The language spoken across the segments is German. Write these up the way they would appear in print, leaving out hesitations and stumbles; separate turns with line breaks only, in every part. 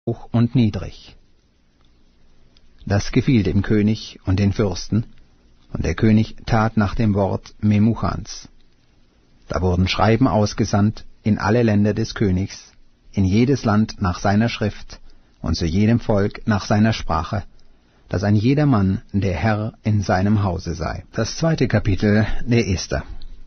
hoch und niedrig. Das gefiel dem König und den Fürsten, und der König tat nach dem Wort Memuchans. Da wurden Schreiben ausgesandt in alle Länder des Königs, in jedes Land nach seiner Schrift und zu jedem Volk nach seiner Sprache, dass ein jeder Mann der Herr in seinem Hause sei. Das 2. Kapitel der Esther.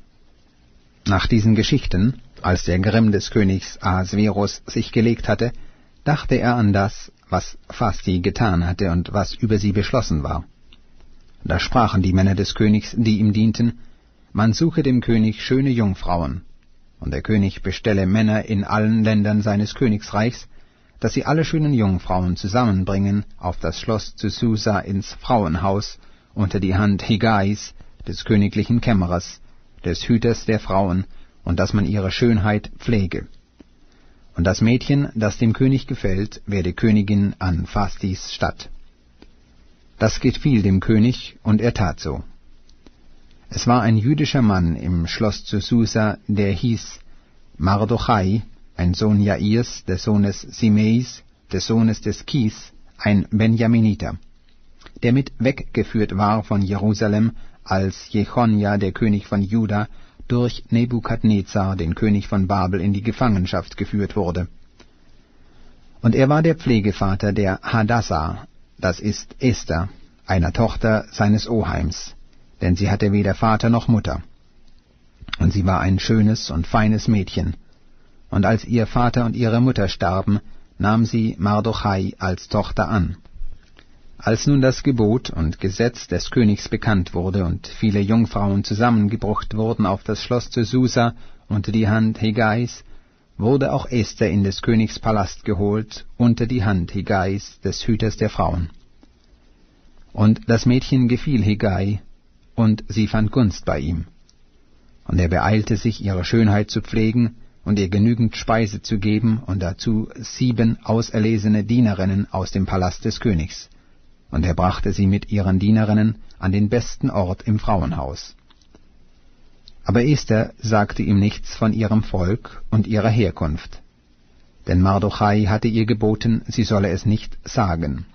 Nach diesen Geschichten, als der Grimm des Königs Ahasverus sich gelegt hatte, dachte er an das, was Vashti getan hatte und was über sie beschlossen war. Da sprachen die Männer des Königs, die ihm dienten, man suche dem König schöne Jungfrauen, und der König bestelle Männer in allen Ländern seines Königsreichs, dass sie alle schönen Jungfrauen zusammenbringen auf das Schloss zu Susa ins Frauenhaus unter die Hand Hegais, des königlichen Kämmerers, des Hüters der Frauen, und dass man ihre Schönheit pflege. Und das Mädchen, das dem König gefällt, werde Königin an Vasthis Statt. Das gefiel dem König, und er tat so. Es war ein jüdischer Mann im Schloss zu Susa, der hieß Mardochai, ein Sohn Jairs, des Sohnes Simeis, des Sohnes des Kis, ein Benjaminiter, der mit weggeführt war von Jerusalem, als Jechonja, der König von Juda, durch Nebukadnezar, den König von Babel, in die Gefangenschaft geführt wurde. Und er war der Pflegevater der Hadassa, das ist Esther, einer Tochter seines Oheims, denn sie hatte weder Vater noch Mutter. Und sie war ein schönes und feines Mädchen. Und als ihr Vater und ihre Mutter starben, nahm sie Mardochai als Tochter an. Als nun das Gebot und Gesetz des Königs bekannt wurde und viele Jungfrauen zusammengebracht wurden auf das Schloss zu Susa unter die Hand Hegais, wurde auch Esther in des Königs Palast geholt unter die Hand Hegais, des Hüters der Frauen. Und das Mädchen gefiel Hegai, und sie fand Gunst bei ihm. Und er beeilte sich, ihre Schönheit zu pflegen und ihr genügend Speise zu geben, und dazu 7 auserlesene Dienerinnen aus dem Palast des Königs. Und er brachte sie mit ihren Dienerinnen an den besten Ort im Frauenhaus. Aber Esther sagte ihm nichts von ihrem Volk und ihrer Herkunft, denn Mardochai hatte ihr geboten, sie solle es nicht sagen.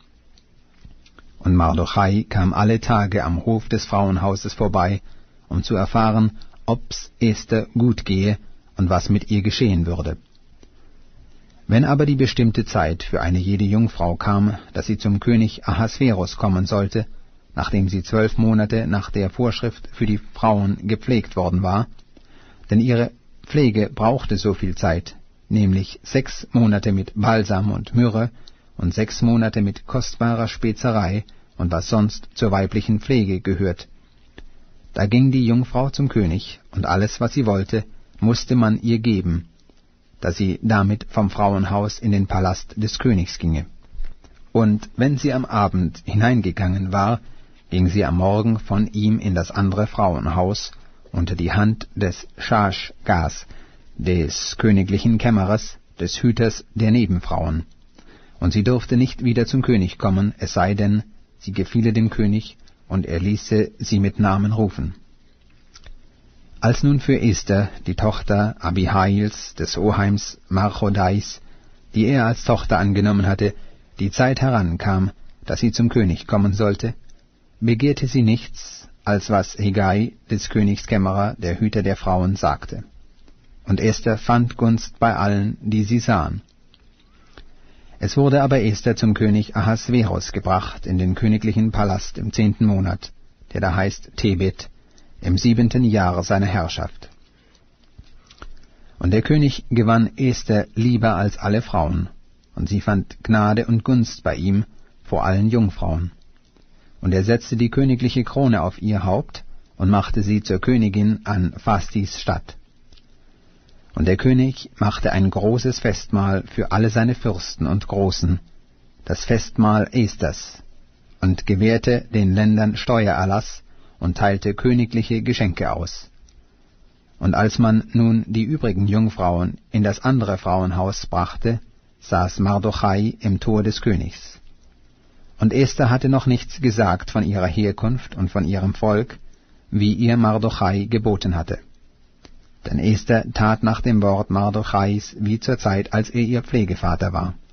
Und Mardochai kam alle Tage am Hof des Frauenhauses vorbei, um zu erfahren, ob's Esther gut gehe und was mit ihr geschehen würde. Wenn aber die bestimmte Zeit für eine jede Jungfrau kam, dass sie zum König Ahasverus kommen sollte, nachdem sie 12 Monate nach der Vorschrift für die Frauen gepflegt worden war, denn ihre Pflege brauchte so viel Zeit, nämlich 6 Monate mit Balsam und Myrrhe und 6 Monate mit kostbarer Spezerei und was sonst zur weiblichen Pflege gehört. Da ging die Jungfrau zum König, und alles, was sie wollte, musste man ihr geben, dass sie damit vom Frauenhaus in den Palast des Königs ginge. Und wenn sie am Abend hineingegangen war, ging sie am Morgen von ihm in das andere Frauenhaus unter die Hand des Schaschgas, des königlichen Kämmerers, des Hüters der Nebenfrauen. Und sie durfte nicht wieder zum König kommen, es sei denn, sie gefiele dem König, und er ließe sie mit Namen rufen. Als nun für Esther, die Tochter Abihails, des Oheims Marchodais, die er als Tochter angenommen hatte, die Zeit herankam, dass sie zum König kommen sollte, begehrte sie nichts, als was Hegai, des Königs Kämmerer, der Hüter der Frauen, sagte. Und Esther fand Gunst bei allen, die sie sahen. Es wurde aber Esther zum König Ahasverus gebracht in den königlichen Palast im 10. Monat, der da heißt Tebet, im 7. Jahr seiner Herrschaft. Und der König gewann Esther lieber als alle Frauen, und sie fand Gnade und Gunst bei ihm vor allen Jungfrauen. Und er setzte die königliche Krone auf ihr Haupt und machte sie zur Königin an Vasthis Statt. Und der König machte ein großes Festmahl für alle seine Fürsten und Großen, das Festmahl Esthers, und gewährte den Ländern Steuererlass und teilte königliche Geschenke aus. Und als man nun die übrigen Jungfrauen in das andere Frauenhaus brachte, saß Mardochai im Tor des Königs. Und Esther hatte noch nichts gesagt von ihrer Herkunft und von ihrem Volk, wie ihr Mardochai geboten hatte. Denn Esther tat nach dem Wort Mardochais wie zur Zeit, als er ihr Pflegevater war.